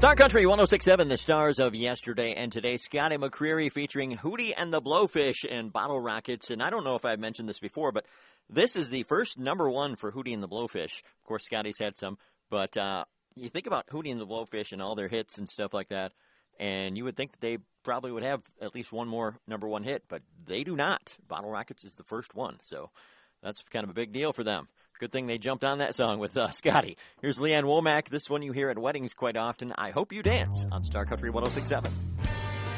Star Country 106.7, the stars of yesterday and today. Scotty McCreery featuring Hootie and the Blowfish and Bottle Rockets. And I don't know if I've mentioned this before, but this is the first number one for Hootie and the Blowfish. Of course, Scotty's had some, but you think about Hootie and the Blowfish and all their hits and stuff like that, and you would think that they probably would have at least one more number one hit, but they do not. Bottle Rockets is the first one, so that's kind of a big deal for them. Good thing they jumped on that song with Scotty. Here's Leanne Womack. This one you hear at weddings quite often. I Hope You Dance on Star Country 106.7.